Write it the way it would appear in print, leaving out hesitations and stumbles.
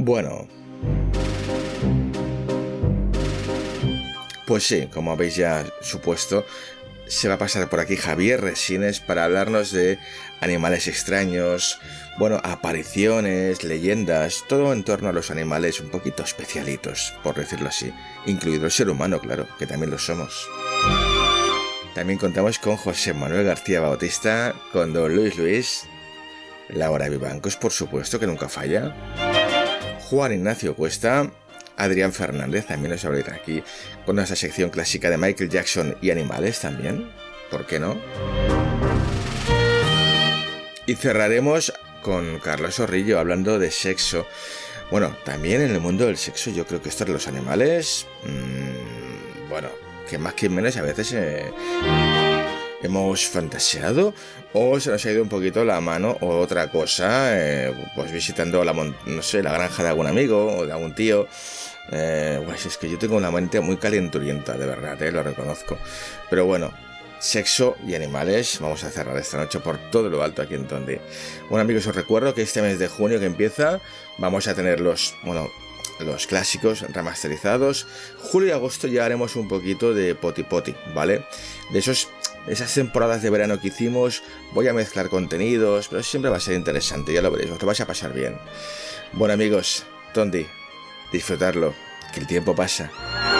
Bueno, pues sí, como habéis ya supuesto, se va a pasar por aquí Javier Resines para hablarnos de animales extraños, bueno, apariciones, leyendas, todo en torno a los animales un poquito especialitos, por decirlo así, incluido el ser humano, claro, que también lo somos. También contamos con José Manuel García Bautista, con don Luis, Laura Vivancos, por supuesto, que nunca falla, Juan Ignacio Cuesta, Adrián Fernández también nos hablará aquí con nuestra sección clásica de Michael Jackson y animales también, ¿por qué no? Y cerraremos con Carlos Zorrillo hablando de sexo. Bueno, también en el mundo del sexo yo creo que esto de los animales, bueno, que más que menos a veces hemos fantaseado o se nos ha ido un poquito la mano o otra cosa, pues visitando no sé, la granja de algún amigo o de algún tío. Pues es que yo tengo una mente muy calenturienta, de verdad, lo reconozco. Pero bueno, sexo y animales, vamos a cerrar esta noche por todo lo alto aquí en Tondi. Bueno, amigos, os recuerdo que este mes de junio que empieza vamos a tener los clásicos remasterizados. Julio y agosto ya haremos un poquito de poti poti, ¿vale? Esas temporadas de verano que hicimos, voy a mezclar contenidos, pero siempre va a ser interesante, ya lo veréis, os lo vais a pasar bien. Bueno, amigos, Tondi, disfrutarlo, que el tiempo pasa.